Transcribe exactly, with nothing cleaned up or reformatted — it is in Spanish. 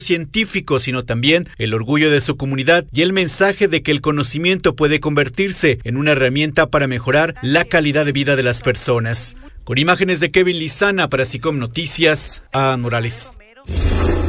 científico, sino también el orgullo de su comunidad y el mensaje de que el conocimiento puede convertirse en una herramienta para mejorar la calidad de vida de las personas. Con imágenes de Kevin Lizana para SICOM Noticias, Adán Morales.